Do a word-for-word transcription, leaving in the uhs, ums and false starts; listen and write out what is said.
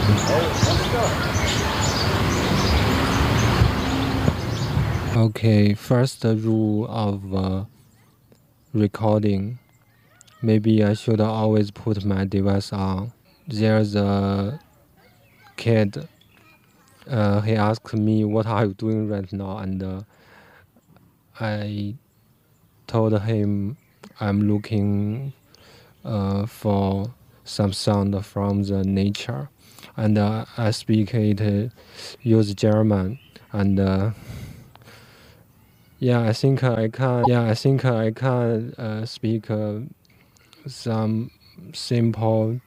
Okay, first rule of uh, recording. Maybe I should always put my device on. There's a kid. Uh, he asked me, "What are you doing right now?" And uh, I told him I'm looking uh, for some sound from the nature, and uh, I speak it uh, use German, and uh, yeah, I think I can. Yeah, I think I can uh, speak uh, some simple